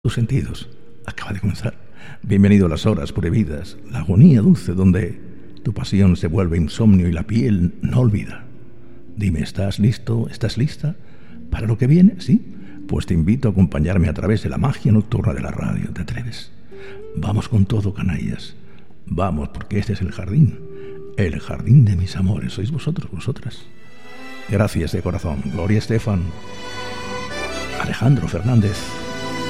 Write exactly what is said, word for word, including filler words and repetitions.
tus sentidos. Acaba de comenzar. Bienvenido a las horas prohibidas, la agonía dulce donde tu pasión se vuelve insomnio y la piel no olvida. Dime, ¿estás listo? ¿Estás lista para lo que viene? ¿Sí? Pues te invito a acompañarme a través de la magia nocturna de la radio. ¿Te atreves? Vamos con todo, canallas. Vamos, porque este es el jardín. El jardín de mis amores. Sois vosotros, vosotras. Gracias de corazón. Gloria Estefan. Alejandro Fernández.